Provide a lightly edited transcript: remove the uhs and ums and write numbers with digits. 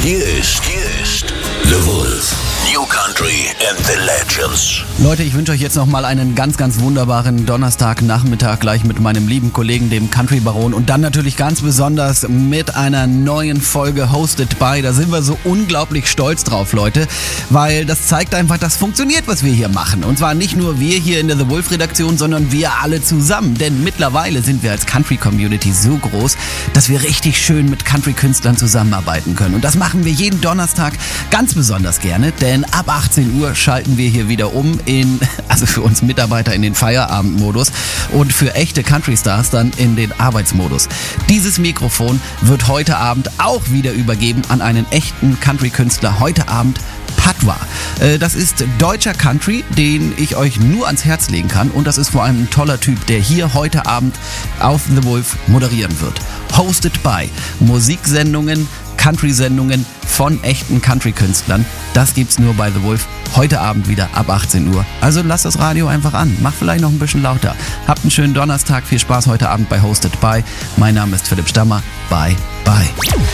Hier ist The Wolf. New Country and the Legends. Leute, ich wünsche euch jetzt nochmal einen ganz, ganz wunderbaren Donnerstagnachmittag gleich mit meinem lieben Kollegen, dem Country Baron, und dann natürlich ganz besonders mit einer neuen Folge Hosted by. Da sind wir so unglaublich stolz drauf, Leute, weil das zeigt einfach, dass funktioniert, was wir hier machen. Und zwar nicht nur wir hier in der The Wolf Redaktion, sondern wir alle zusammen. Denn mittlerweile sind wir als Country Community so groß, dass wir richtig schön mit Country-Künstlern zusammenarbeiten können. Und das machen wir jeden Donnerstag ganz besonders gerne, denn ab 18 Uhr schalten wir hier wieder um also für uns Mitarbeiter in den Feierabendmodus und für echte Country-Stars dann in den Arbeitsmodus. Dieses Mikrofon wird heute Abend auch wieder übergeben an einen echten Country-Künstler. Heute Abend Patwa. Das ist deutscher Country, den ich euch nur ans Herz legen kann, und das ist vor allem ein toller Typ, der hier heute Abend auf The Wolf moderieren wird. Hosted by Musiksendungen, Country-Sendungen von echten Country-Künstlern. Das gibt's nur bei The Wolf. Heute Abend wieder ab 18 Uhr. Also lasst das Radio einfach an. Macht vielleicht noch ein bisschen lauter. Habt einen schönen Donnerstag. Viel Spaß heute Abend bei Hosted by. Mein Name ist Philipp Stammer. Bye, bye.